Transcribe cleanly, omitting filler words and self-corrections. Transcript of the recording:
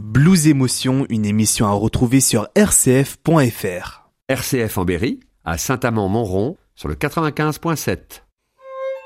Blues Émotion, une émission à retrouver sur rcf.fr. RCF en Berry, à Saint-Amand-Montrond, sur le 95.7.